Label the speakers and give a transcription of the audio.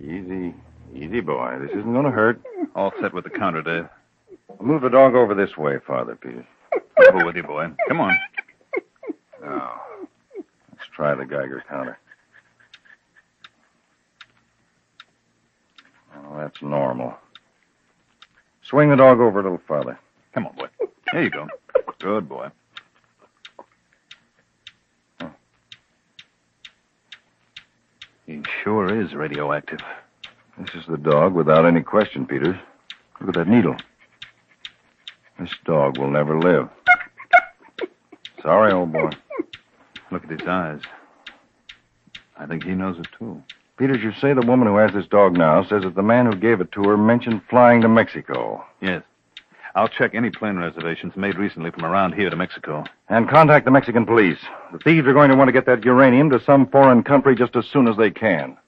Speaker 1: Easy. Easy, boy. This isn't going to hurt.
Speaker 2: All set with the counter, Dave.
Speaker 1: Move the dog over this way, Father Peters.
Speaker 2: Over with you, boy. Come on.
Speaker 1: Now, let's try the Geiger counter. Oh, that's normal. Swing the dog over a little farther.
Speaker 2: Come on, boy. There you go. Good boy. He sure is radioactive.
Speaker 1: This is the dog without any question, Peters. Look at that needle. This dog will never live. Sorry, old boy.
Speaker 2: Look at his eyes. I think he knows it, too.
Speaker 1: Peters, you say the woman who has this dog now says that the man who gave it to her mentioned flying to Mexico.
Speaker 2: Yes. I'll check any plane reservations made recently from around here to Mexico.
Speaker 1: And contact the Mexican police. The thieves are going to want to get that uranium to some foreign country just as soon as they can.